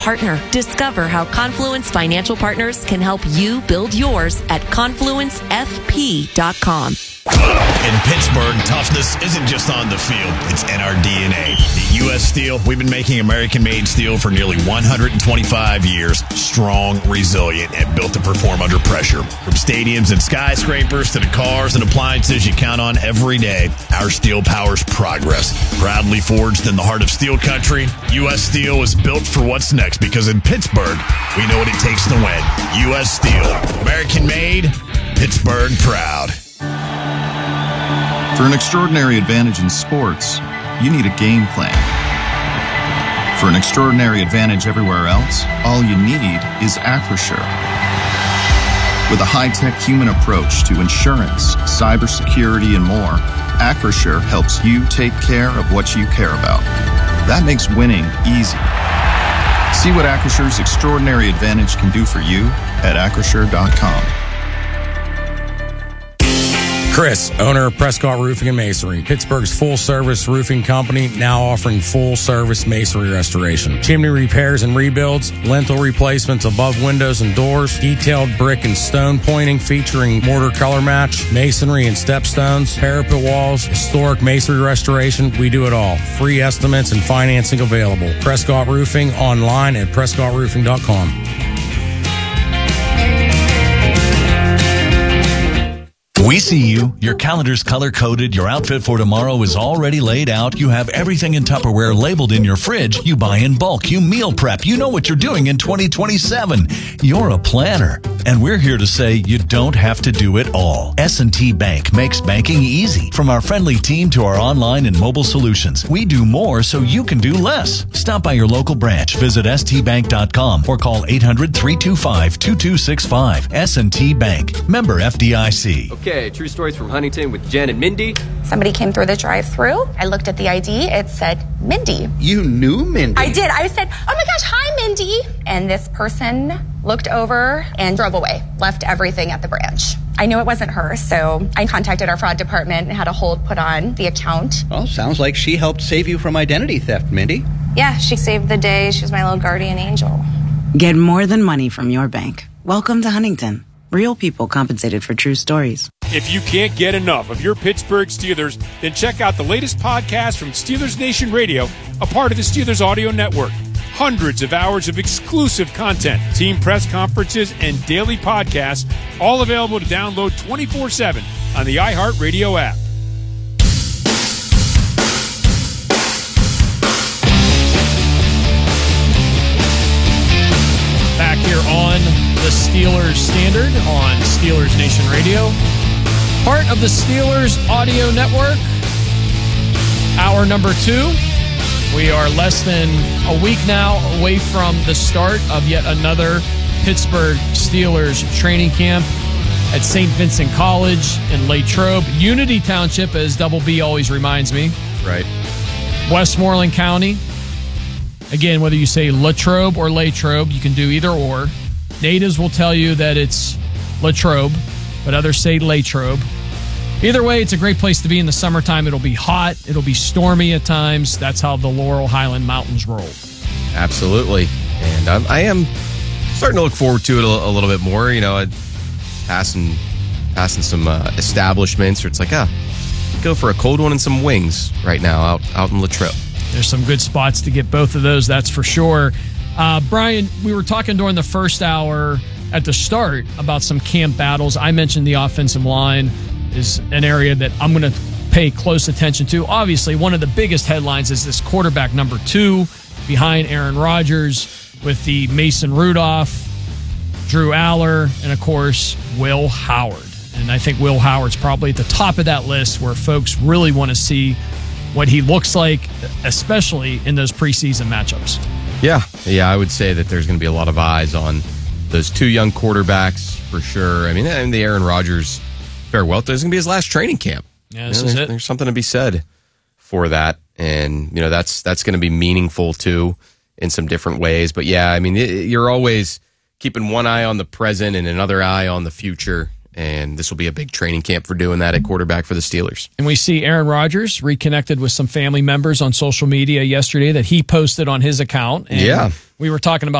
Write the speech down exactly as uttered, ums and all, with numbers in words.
Partner. Discover how Confluence Financial Partners can help you build yours at confluence f p dot com. In Pittsburgh, toughness isn't just on the field, it's in our D N A. At U S Steel, we've been making American-made steel for nearly one hundred twenty-five years. Strong, resilient, and built to perform under pressure. From stadiums and skyscrapers to the cars and appliances you count on every day, our steel powers progress. Proudly forged in the heart of steel country, U S Steel is built for what's next because in Pittsburgh, we know what it takes to win. U S Steel. American-made, Pittsburgh proud. For an extraordinary advantage in sports, you need a game plan. For an extraordinary advantage everywhere else, all you need is Acrisure. With a high-tech human approach to insurance, cybersecurity, and more, Acrisure helps you take care of what you care about. That makes winning easy. See what Acrisure's extraordinary advantage can do for you at acrisure dot com. Chris, owner of Prescott Roofing and Masonry, Pittsburgh's full-service roofing company, now offering full-service masonry restoration. Chimney repairs and rebuilds, lintel replacements above windows and doors, detailed brick and stone pointing featuring mortar color match, masonry and stepstones, parapet walls, historic masonry restoration. We do it all. Free estimates and financing available. Prescott Roofing online at prescott roofing dot com. We see you. Your calendar's color-coded. Your outfit for tomorrow is already laid out. You have everything in Tupperware labeled in your fridge. You buy in bulk. You meal prep. You know what you're doing in twenty twenty-seven. You're a planner. And we're here to say you don't have to do it all. S and T Bank makes banking easy. From our friendly team to our online and mobile solutions, we do more so you can do less. Stop by your local branch. Visit s t bank dot com or call eight hundred, three two five, two two six five. S and T Bank. Member F D I C. Okay, true stories from Huntington with Jen and Mindy. Somebody came through the drive-thru. I looked at the I D. It said Mindy. You knew Mindy? I did. I said, oh my gosh, hi, Mindy. And this person looked over and drove away, left everything at the branch. I knew it wasn't her, so I contacted our fraud department and had a hold put on the account. Well, sounds like she helped save you from identity theft, Mindy. Yeah, she saved the day. She was my little guardian angel. Get more than money from your bank. Welcome to Huntington. Real people compensated for true stories. If you can't get enough of your Pittsburgh Steelers, then check out the latest podcast from Steelers Nation Radio, a part of the Steelers Audio Network. Hundreds of hours of exclusive content, team press conferences, and daily podcasts, all available to download twenty-four seven on the iHeartRadio app. Back here on the Steelers Standard on Steelers Nation Radio. Part of the Steelers Audio Network. Hour number two. We are less than a week now away from the start of yet another Pittsburgh Steelers training camp at Saint Vincent College in Latrobe. Unity Township, as Double B always reminds me. Right. Westmoreland County. Again, whether you say Latrobe or Latrobe, you can do either or. Natives will tell you that it's Latrobe, but others say Latrobe. Either way, it's a great place to be in the summertime. It'll be hot. It'll be stormy at times. That's how the Laurel Highland Mountains roll. Absolutely. And um, I am starting to look forward to it a, a little bit more. You know, I'd passing, passing some uh, establishments where it's like, ah, go for a cold one and some wings right now out, out in Latrobe. There's some good spots to get both of those, that's for sure. Uh, Brian, we were talking during the first hour at the start about some camp battles. I mentioned the offensive line is an area that I'm going to pay close attention to. Obviously, one of the biggest headlines is this quarterback number two behind Aaron Rodgers with the Mason Rudolph, Drew Aller, and, of course, Will Howard. And I think Will Howard's probably at the top of that list where folks really want to see what he looks like, especially in those preseason matchups. Yeah, yeah, I would say that there's going to be a lot of eyes on those two young quarterbacks for sure. I mean, and the Aaron Rodgers farewell, there's going to be his last training camp. Yeah, this you know, is there's, it. There's something to be said for that, and you know that's that's going to be meaningful too in some different ways. But yeah, I mean, it, you're always keeping one eye on the present and another eye on the future And this will be a big training camp for doing that at quarterback for the Steelers. And we see Aaron Rodgers reconnected with some family members on social media yesterday that he posted on his account. And yeah. we were talking about